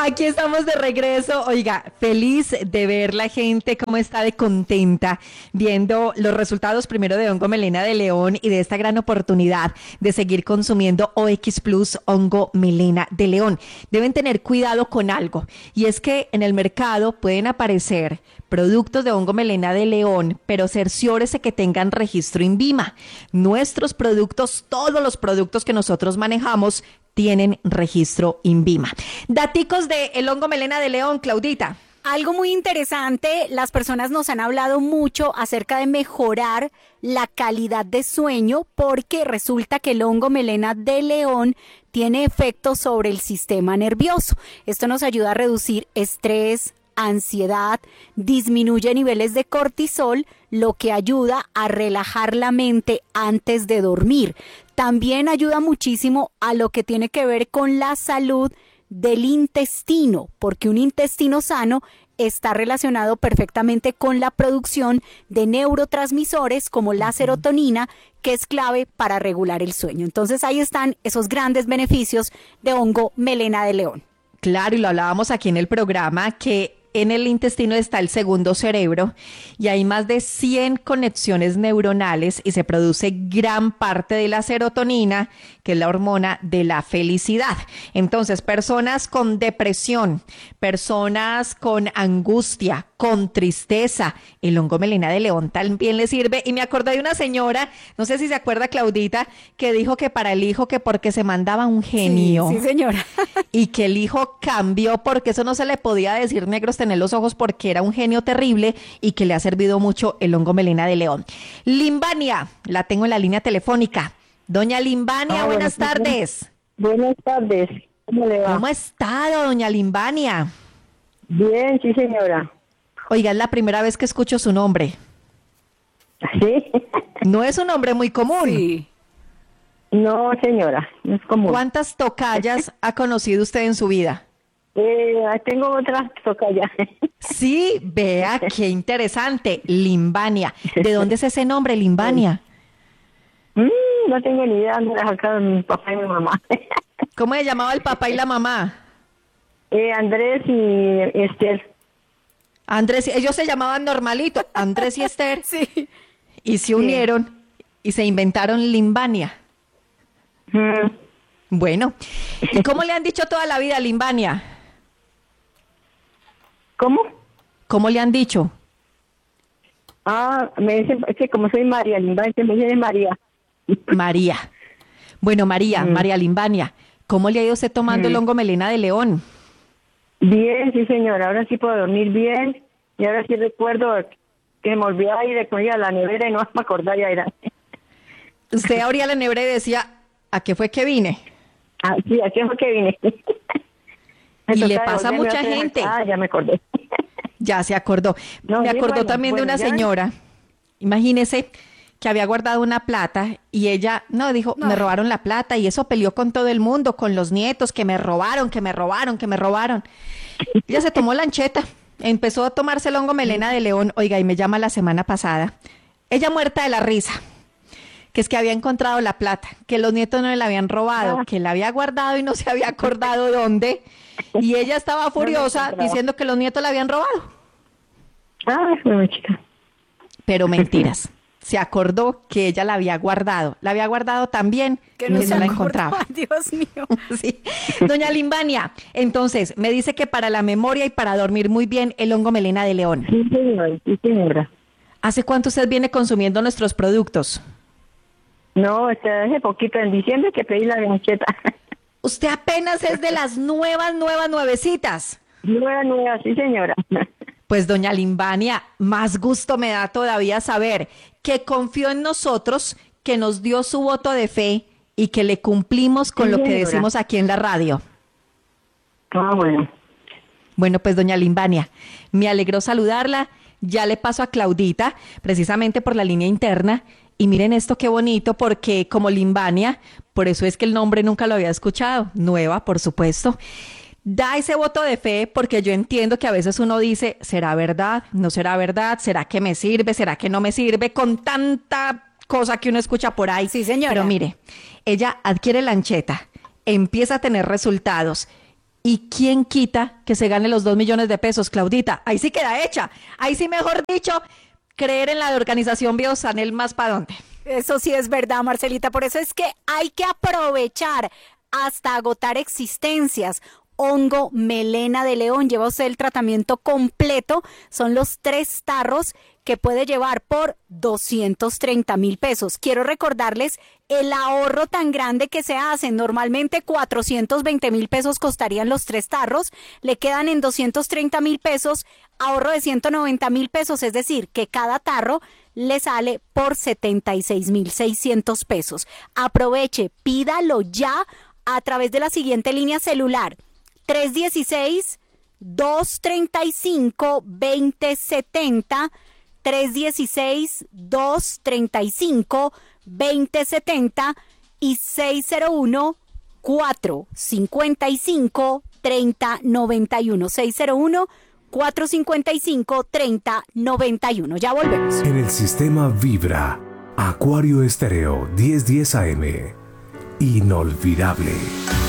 Aquí estamos de regreso. Oiga, feliz de ver la gente cómo está de contenta viendo los resultados primero de Hongo Melena de León y de esta gran oportunidad de seguir consumiendo OX Plus Hongo Melena de León. Deben tener cuidado con algo, y es que en el mercado pueden aparecer productos de Hongo Melena de León, pero cerciórese que tengan registro INVIMA. Nuestros productos, todos los productos que nosotros manejamos, tienen registro INVIMA. Daticos de el hongo melena de León, Claudita. Algo muy interesante, las personas nos han hablado mucho acerca de mejorar la calidad de sueño, porque resulta que el hongo melena de León tiene efectos sobre el sistema nervioso. Esto nos ayuda a reducir estrés, ansiedad, disminuye niveles de cortisol, lo que ayuda a relajar la mente antes de dormir. También ayuda muchísimo a lo que tiene que ver con la salud del intestino, porque un intestino sano está relacionado perfectamente con la producción de neurotransmisores como la serotonina, que es clave para regular el sueño. Entonces ahí están esos grandes beneficios de hongo melena de León. Claro, y lo hablábamos aquí en el programa, que en el intestino está el segundo cerebro y hay más de 100 conexiones neuronales y se produce gran parte de la serotonina, que es la hormona de la felicidad. Entonces, personas con depresión, personas con angustia, con tristeza, el hongo melena de León también le sirve. Y me acordé de una señora, no sé si se acuerda, Claudita, que dijo que para el hijo, que porque se mandaba un genio. Sí, señora. Y que el hijo cambió porque eso no se le podía decir negros tener los ojos, porque era un genio terrible, y que le ha servido mucho el hongo melena de León. Limbania, la tengo en la línea telefónica. Doña Limbania, buenas tardes. Buenas tardes, ¿cómo le va? ¿Cómo ha estado, doña Limbania? Bien, sí, señora. Oiga, es la primera vez que escucho su nombre. ¿Sí? No es un nombre muy común. Sí. No, señora, no es común. ¿Cuántas tocayas ha conocido usted en su vida? Tengo otra tocaya. Sí, vea, qué interesante. Limbania. ¿De dónde es ese nombre, Limbania? No tengo ni idea dónde la sacaron mi papá y mi mamá. ¿Cómo se llamaba el papá y la mamá? Andrés y Esther. Andrés, ellos se llamaban normalito, Andrés y Esther, Sí. y se unieron y se inventaron Limbania. Bueno, ¿y cómo le han dicho toda la vida Limbania? ¿Cómo? ¿Cómo le han dicho? Me dicen, es que como soy María Limbania, me dicen María. María. Bueno, María, María Limbania, ¿cómo le ha ido usted tomando el hongo melena de León? Bien, sí, señora, ahora sí puedo dormir bien, y ahora sí recuerdo que me olvidaba ir a la nevera y no me acordaba ya era. Usted abría la nevera y decía, ¿a qué fue que vine? Sí, aquí fue que vine. Y le pasa a mucha gente. Ya me acordé. Ya se acordó. No, me sí, acordó bueno, también de bueno, una ya. señora, imagínese, que había guardado una plata y ella, dijo, me robaron la plata, y eso peleó con todo el mundo, con los nietos, que me robaron, que me robaron, que me robaron. Ella se tomó lancheta, empezó a tomarse el hongo melena de León, oiga, y me llama la semana pasada, ella muerta de la risa, que es que había encontrado la plata, que los nietos no le la habían robado, que la había guardado y no se había acordado dónde, y ella estaba furiosa diciendo que los nietos la habían robado. Bueno, chica. Pero mentiras. Se acordó que ella la había guardado también, Que no se la acordaba, encontraba. Dios mío. Sí. Doña Limbania, entonces, me dice que para la memoria y para dormir muy bien, el hongo melena de León. Sí, señora, sí, señora. ¿Hace cuánto usted viene consumiendo nuestros productos? No, hace poquito, en diciembre, que pedí la lancheta. Usted apenas es de las nuevecitas. Nueva, sí, señora. Pues doña Limbania, más gusto me da todavía saber que confió en nosotros, que nos dio su voto de fe y que le cumplimos con Sí, lo que señora. decimos aquí en la radio. Bueno. Bueno, pues doña Limbania, me alegró saludarla. Ya le paso a Claudita, precisamente por la línea interna. Y miren esto qué bonito, porque como Limbania, por eso es que el nombre nunca lo había escuchado, nueva, por supuesto. Da ese voto de fe, porque yo entiendo que a veces uno dice, ¿será verdad? ¿No será verdad? ¿Será que me sirve? ¿Será que no me sirve? Con tanta cosa que uno escucha por ahí. Sí, señora. Pero mire, ella adquiere lancheta, empieza a tener resultados ¿Y quién quita que se gane los 2 millones de pesos, Claudita? Ahí sí queda hecha. Ahí sí, mejor dicho, creer en la de Organización Biosanel más para dónde. Eso sí es verdad, Marcelita. Por eso es que hay que aprovechar hasta agotar existencias. Hongo melena de león, lleva usted el tratamiento completo, son los 3 tarros que puede llevar por 230,000 pesos. Quiero recordarles el ahorro tan grande que se hace. Normalmente 420,000 pesos costarían los 3 tarros, le quedan en 230,000 pesos, ahorro de 190,000 pesos, es decir, que cada tarro le sale por 76,600 pesos. Aproveche, pídalo ya a través de la siguiente línea celular: 316-235-2070, 316-235-2070 y 601-455-3091. 601-455-3091. Ya volvemos. En el sistema Vibra, Acuario Estéreo 1010 AM. Inolvidable.